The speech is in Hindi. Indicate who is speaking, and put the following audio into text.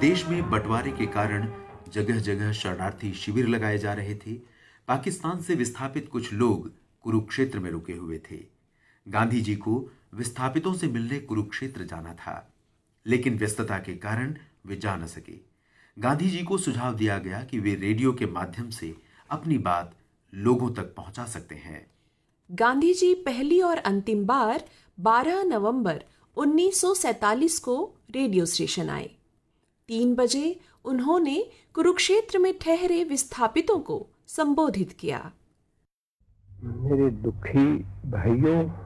Speaker 1: देश में बंटवारे के कारण जगह जगह शरणार्थी शिविर लगाए जा रहे थे। पाकिस्तान से विस्थापित कुछ लोग कुरुक्षेत्र में रुके हुए थे। गांधी जी को विस्थापितों से मिलने कुरुक्षेत्र जाना था, लेकिन व्यस्तता के कारण वे जा न सके। गांधी जी को सुझाव दिया गया कि वे रेडियो के माध्यम से अपनी बात लोगों तक पहुंचा सकते हैं।
Speaker 2: गांधी जी पहली और अंतिम बार 12 नवंबर 1947 को रेडियो स्टेशन आए। 3 बजे उन्होंने कुरुक्षेत्र में ठहरे विस्थापितों को संबोधित किया।
Speaker 3: मेरे दुखी भाइयों